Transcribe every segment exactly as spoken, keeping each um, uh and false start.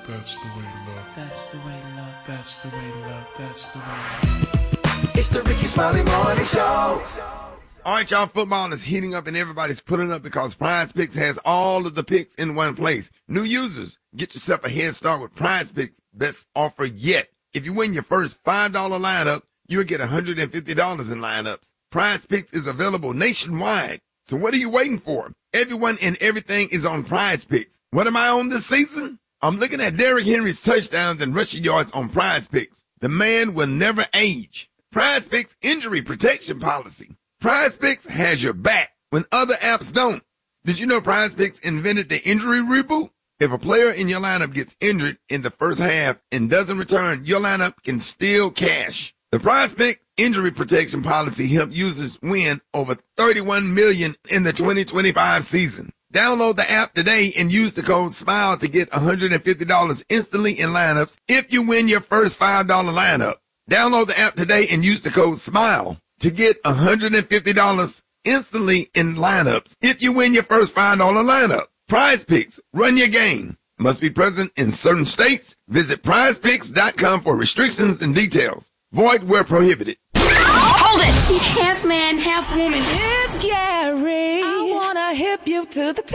That's the way love. That's the way love. That's the way love. That's the way love. It's the Ricky Smiley Morning Show. All right, y'all, football is heating up and everybody's pulling up because Prize Picks has all of the picks in one place. New users, get yourself a head start with Prize Picks' best offer yet. If you win your first five dollar lineup, you'll get one hundred fifty dollars in lineups. Prize Picks is available nationwide. So what are you waiting for? Everyone and everything is on Prize Picks. What am I on this season? I'm looking at Derrick Henry's touchdowns and rushing yards on Prize Picks. The man will never age. Prize Picks injury protection policy. Prize Picks has your back when other apps don't. Did you know Prize Picks invented the injury reboot? If a player in your lineup gets injured in the first half and doesn't return, your lineup can still cash. The Prize Pick injury protection policy helped users win over thirty-one million dollars in the twenty twenty-five season. Download the app today and use the code SMILE to get one hundred fifty dollars instantly in lineups if you win your first five dollar lineup. Download the app today and use the code SMILE to get one hundred fifty dollars instantly in lineups if you win your first five dollar lineup. Prize Picks, run your game. Must be present in certain states. Visit prize picks dot com for restrictions and details. Void where prohibited. Hold it! He's half man, half woman. It's Gary. I wanna hip you to the T.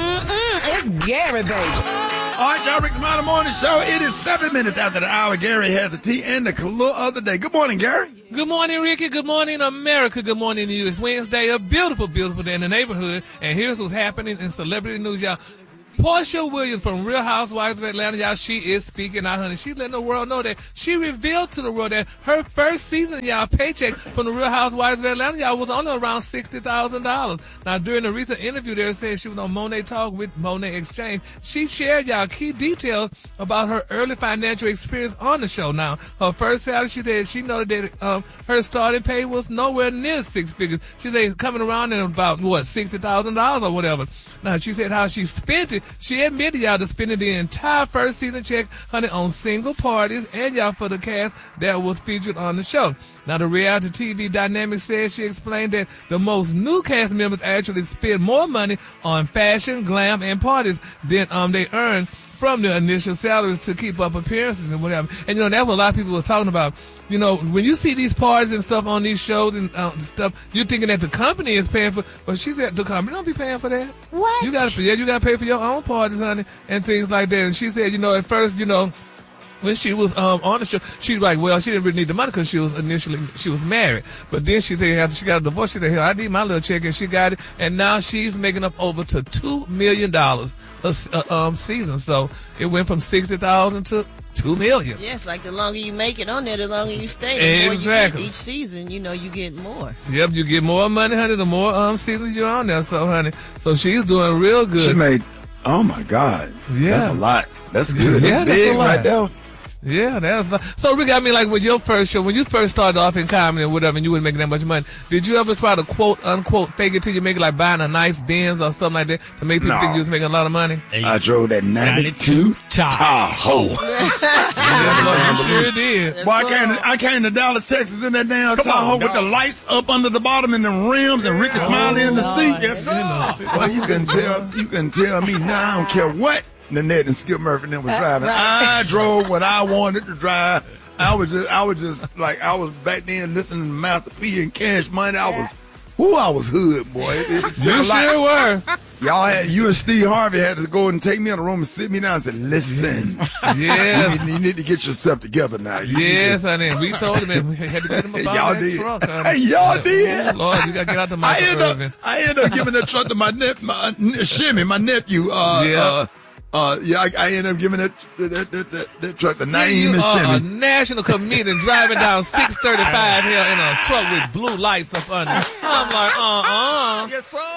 Mm-mm. It's Gary, baby. All right, y'all, Rick the Morning Morning Show. It is seven minutes after the hour. Gary has the tea and the color of the day. Good morning, Gary. Good morning, Ricky. Good morning, America. Good morning to you. It's Wednesday, a beautiful, beautiful day in the neighborhood. And here's what's happening in celebrity news, y'all. Portia Williams from Real Housewives of Atlanta, y'all, she is speaking out, honey. She's letting the world know that she revealed to the world that her first season, y'all, paycheck from the Real Housewives of Atlanta, y'all, was only around sixty thousand dollars. Now, during the recent interview, they were saying she was on Monet Talk with Monet Exchange. She shared, y'all, key details about her early financial experience on the show. Now, her first salary, she said she noted that um, her starting pay was nowhere near six figures. She said coming around in about, what, sixty thousand dollars or whatever. Now, she said how she spent it. She admitted, y'all, to spending the entire first season check, honey, on single parties and, y'all, for the cast that was featured on the show. Now, the reality T V dynamic said she explained that the most new cast members actually spend more money on fashion, glam, and parties than um they earn from their initial salaries to keep up appearances and whatever. And, you know, that's what a lot of people were talking about. You know, when you see these parties and stuff on these shows and um, stuff, you're thinking that the company is paying for, but she said the company don't be paying for that. What? You gotta, yeah, you gotta pay for your own parties, honey, and things like that. And she said, you know, at first, you know, when she was um, on the show, she was like, well, she didn't really need the money because she was initially, she was married. But then she said after she got a divorce, she said, hell, I need my little check, and she got it. And now she's making up over to two million dollars a, a um, season. So it went from sixty thousand dollars to two million dollars. Yes, like the longer you make it on there, the longer you stay. The exactly. more you get each season, you know, you get more. Yep, you get more money, honey, the more um seasons you're on there. So, honey, so she's doing real good. She made, oh, my God. Yeah. That's a lot. That's good. Yeah, that's that's big a lot. right there. Yeah, that's so. Rick, I mean, like with your first show, when you first started off in comedy or whatever, and you weren't making that much money, did you ever try to quote unquote fake it till you make it, like buying a nice Benz or something like that to make people No. think you was making a lot of money? I drove that ninety-two Tahoe. Yeah, you sure did. Boy, I came, to, I came to Dallas, Texas in that damn Tahoe with the lights up under the bottom and the rims and Ricky Smiley in the seat. Yes, sir. Well, you can tell, you can tell me now. I don't care what Nanette and Skip Murphy and them was driving. I drove what I wanted to drive. I was just, I was just like, I was back then listening to Master P and Cash Money. I was, whoo, I was hood, boy. It, it took You a lot. sure were. Y'all had, you and Steve Harvey had to go and take me in the room and sit me down and say, listen, Yes. you, need, you need to get yourself together now. You Yes, honey. We told him that we had to get him about Y'all that did. truck. Hey, honey. y'all did. Oh, Lord, you got to get out the I Michael end Irvin. up, I end up giving that truck to my nephew, my uh, Shimmy, my nephew. Uh, Yeah. uh, uh, yeah, I, I ended up giving that that, that, that, that truck to Yeah, Naeem you and are a Shimmy. national comedian driving down six thirty-five here in a truck with blue lights up under. I'm like, uh-uh. Yes, sir.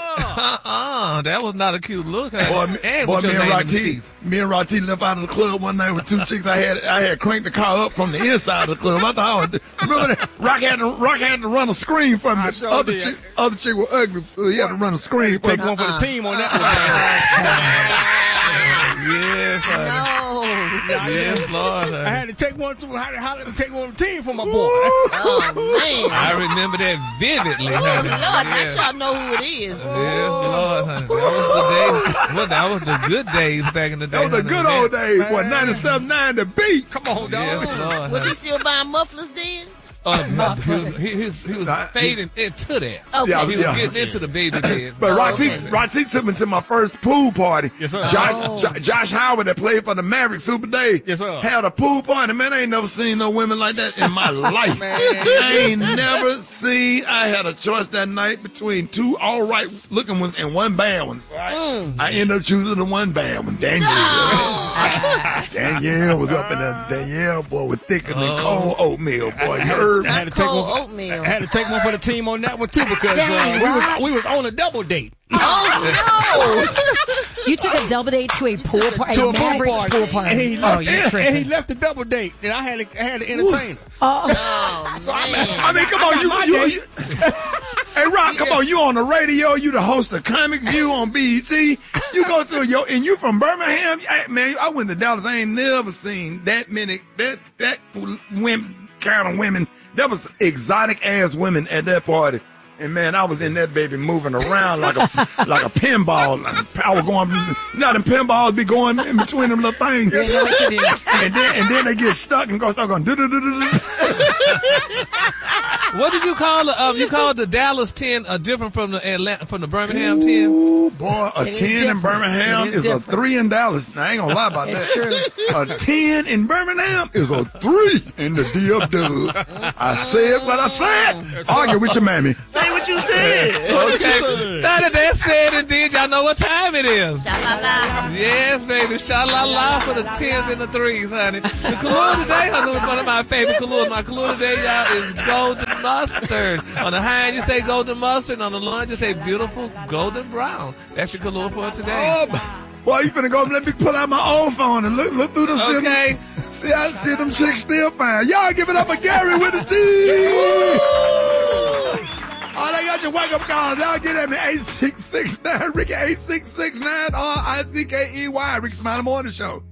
Uh-uh. That was not a cute look. Honey. Boy, me, and boy, with me your and name in the Rati, seats. me and Rati left out of the club one night with two chicks. I had, I had cranked the car up from the inside of the club. I thought, I was, remember that? Rock had to, Rock had to run a screen from I the sure other did. chick. Other chick was ugly, so he had to run a screen. Take from one for the team on that one. Yes, honey. No. Yes, Lord. I had to take one through. I had to holler and take one of the team for my boy. Oh, man. I remember that vividly, Oh, honey. Lord, Yes. now y'all know who it is. Yes, Lord, honey. That was the day. Well, that was the good days back in the day. That was the honey. good old days. Man. Boy, ninety-seven nine the beat. Come on, dog. Yes, Lord. Was honey. he still buying mufflers then? Uh, no, he was, he, he was, he was Nah, fading into that. Okay. Yeah, He was yeah. getting into the baby bed. But Oh, Rati, okay. Rati took me to my first pool party. Yes, sir. Josh, Oh. Jo- Josh Howard that played for the Mavericks Super Day. Yes, sir. Had a pool party. Man, I ain't never seen no women like that in my life. Man. I ain't never seen. I had a choice that night between two all right looking ones and one bad one. Mm. I ended up choosing the one bad one. Danielle. Danielle was up in there. Danielle, boy, was thicker than cold oatmeal, boy. You heard? I had to Not take cold one. For, oatmeal. I had to take one for the team on that one too because uh, Dang, we was right. we was on a double date. Oh, You took a double date to a pool party, To a a pool Mavericks party. pool party. And he Oh, left, you're and he tripping. left the double date, and I had to, I had to entertain her. Oh, no. Oh, So I man. mean, I mean, come on, my you, you, day. you Hey, Rock, come on, you on the radio, you the host of Comic View on B E T. You go to your, and you from Birmingham. Hey, man, I went to Dallas. I ain't never seen that many, that, that women, kind of women. That was exotic ass women at that party. And man, I was in that baby moving around like a like a pinball. I was going, now them pinballs be going in between them little things. you know what to do. And then and then they get stuck and go start going do do do do do. What did you call the? Um, you called the Dallas ten uh, different from the Atlanta, from the Birmingham ten? Ooh, boy, a It is ten in different. Birmingham It is, is a different. three in Dallas. Now, I ain't gonna lie about It's that. A ten in Birmingham is a three in the D F W. I said what I said. Argue with your mammy. Say what you said. Okay. Now that that's said and did, y'all know what time it is. Sha-la-la. Yes, baby. Sha-la-la for the tens and the threes, honey. The color today, honey, was one of my favorite colors. My color today, y'all, is golden mustard. On the high end, you say golden mustard. On the low end, you say beautiful golden brown. That's your color for today. Oh, boy, you finna go let me pull out my old phone and look look through the Okay. See, I see them chicks still fine. Y'all give it up for Gary with the T. Oh, they got your wake up calls. Y'all get at me eight six six nine Ricky eight six six nine R I C K E Y Ricky Smiley Morning Show.